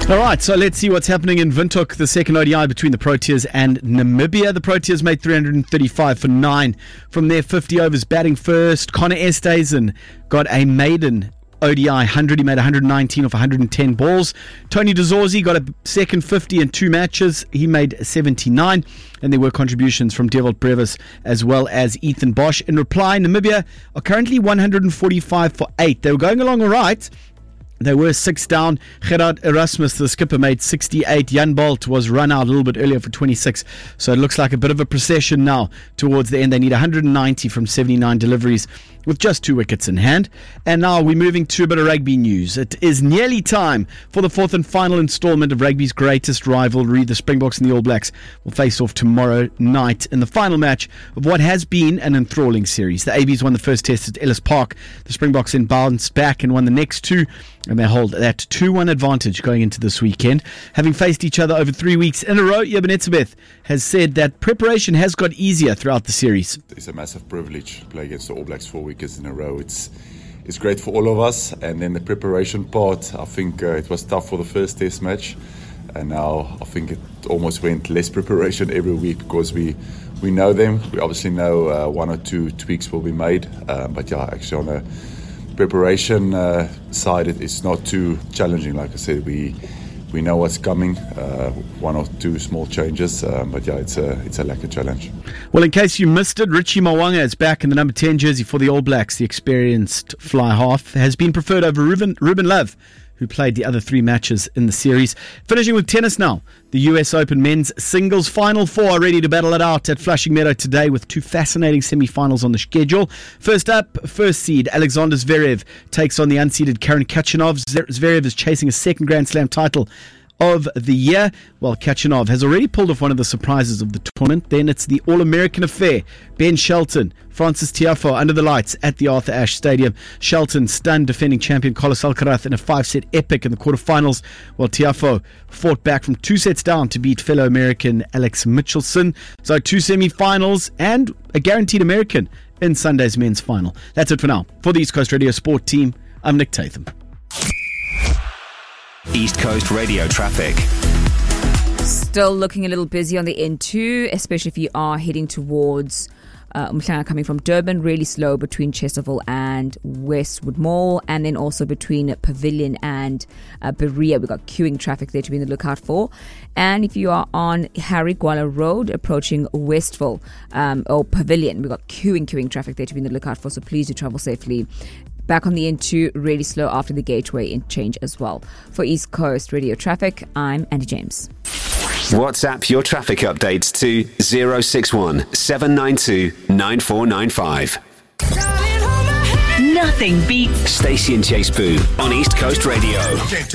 All right, so let's see what's happening in Windhoek, the second ODI between the Proteas and Namibia. The Proteas made 335 for 9 from their 50 overs batting first. Connor Esterhuizen got a maiden ODI 100. He made 119 off 110 balls. Tony de Zorzi got a second 50 in 2 matches. He made 79. And there were contributions from Dewald Brevis as well as Ethan Bosch. In reply, Namibia are currently 145 for 8. They were going along all right. They were 6 down. Gerard Erasmus, the skipper, made 68. Jan Bolt was run out a little bit earlier for 26. So it looks like a bit of a procession now towards the end. They need 190 from 79 deliveries with just 2 wickets in hand. And now we're moving to a bit of rugby news. It is nearly time for the 4th and final installment of rugby's greatest rivalry. The Springboks and the All Blacks will face off tomorrow night in the final match of what has been an enthralling series. The ABs won the first test at Ellis Park. The Springboks then bounced back and won the next 2. And they hold that 2-1 advantage going into this weekend. Having faced each other over 3 weeks in a row, Eben Etzebeth has said that preparation has got easier throughout the series. It's a massive privilege to play against the All Blacks 4 weekends in a row. It's great for all of us. And then the preparation part, I think it was tough for the first test match. And now I think it almost went less preparation every week because we know them. We obviously know 1 or 2 tweaks will be made. But yeah, actually on a preparation side, it's not too challenging. Like I said, we know what's coming. 1 or 2 small changes, but yeah, it's a lacquer challenge. Well, in case you missed it, Richie Mwanga is back in the number 10 jersey for the All Blacks. The experienced fly half has been preferred over Ruben Love, who played the other 3 matches in the series. Finishing with tennis now. The US Open men's singles Final 4 are ready to battle it out at Flushing Meadow today with 2 fascinating semi-finals on the schedule. First up, first seed Alexander Zverev takes on the unseeded Karen Khachanov. Zverev is chasing a second Grand Slam title of the year, while Khachanov has already pulled off one of the surprises of the tournament. Then it's the All-American affair. Ben Shelton, Francis Tiafoe under the lights at the Arthur Ashe Stadium. Shelton stunned defending champion Carlos Alcaraz in a 5-set epic in the quarterfinals, while Tiafoe fought back from 2 sets down to beat fellow American Alex Michelson. So 2 semi-finals and a guaranteed American in Sunday's men's final. That's it for now. For the East Coast Radio Sport team, I'm Nick Tatham. East Coast Radio traffic. Still looking a little busy on the N2, especially if you are heading towards Umhlanga coming from Durban. Really slow between Chesterville and Westwood Mall, and then also between Pavilion and Berea. We've got queuing traffic there to be in the lookout for. And if you are on Harry Gwala Road approaching Westville or Pavilion, we've got queuing traffic there to be in the lookout for, so please do travel safely. Back on the N2, really slow after the Gateway interchange as well. For East Coast Radio Traffic, I'm Andy James. WhatsApp your traffic updates to 061 792 9495. Nothing beats Stacey and Chase Boo on East Coast Radio.